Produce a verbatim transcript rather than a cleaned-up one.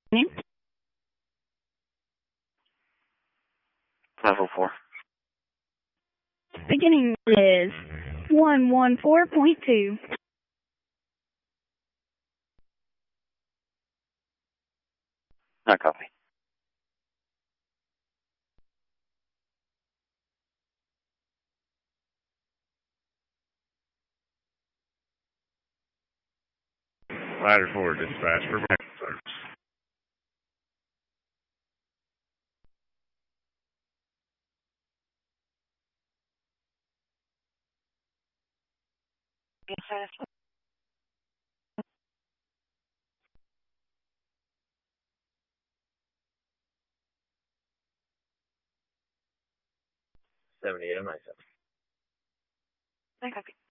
Level four. Beginning is one one four point two. Not copy. Ladder four, dispatch for medical service. Seventy-eight on my seven. I copy.